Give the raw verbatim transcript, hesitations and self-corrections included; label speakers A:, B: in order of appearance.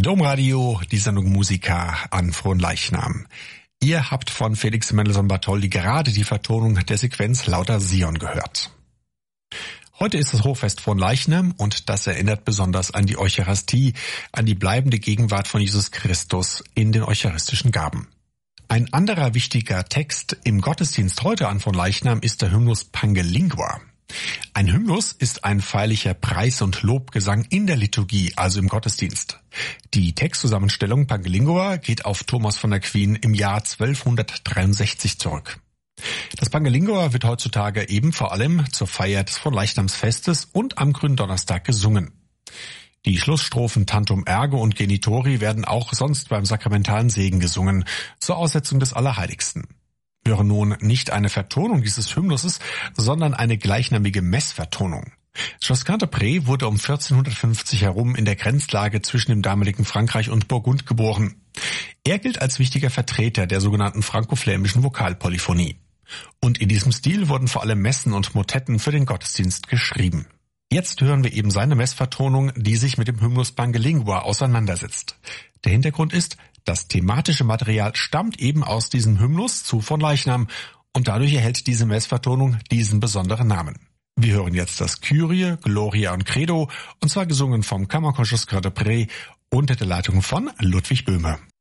A: Domradio, die Sendung Musica an Fronleichnam. Ihr habt von Felix Mendelssohn Bartholdy gerade die Vertonung der Sequenz Lauter Sion gehört. Heute ist das Hochfest Fronleichnam und das erinnert besonders an die Eucharistie, an die bleibende Gegenwart von Jesus Christus in den eucharistischen Gaben. Ein anderer wichtiger Text im Gottesdienst heute an Fronleichnam ist der Hymnus Pange Lingua. Ein Hymnus ist ein feierlicher Preis- und Lobgesang in der Liturgie, also im Gottesdienst. Die Textzusammenstellung Pange Lingua geht auf Thomas von Aquin im Jahr zwölfhundertdreiundsechzig zurück. Das Pange Lingua wird heutzutage eben vor allem zur Feier des Fronleichnamsfestes und am Gründonnerstag gesungen. Die Schlussstrophen Tantum Ergo und Genitori werden auch sonst beim sakramentalen Segen gesungen, zur Aussetzung des Allerheiligsten. Wir hören nun nicht eine Vertonung dieses Hymnuses, sondern eine gleichnamige Messvertonung. Schloss Cantepré wurde um vierzehnhundertfünfzig herum in der Grenzlage zwischen dem damaligen Frankreich und Burgund geboren. Er gilt als wichtiger Vertreter der sogenannten frankoflämischen Vokalpolyphonie. Und in diesem Stil wurden vor allem Messen und Motetten für den Gottesdienst geschrieben. Jetzt hören wir eben seine Messvertonung, die sich mit dem Hymnus Pange Lingua auseinandersetzt. Der Hintergrund ist, das thematische Material stammt eben aus diesem Hymnus zu Fronleichnam und dadurch erhält diese Messvertonung diesen besonderen Namen. Wir hören jetzt das Kyrie, Gloria und Credo, und zwar gesungen vom Kammerchor Schloss Cantepré unter der Leitung von Ludwig Böhme.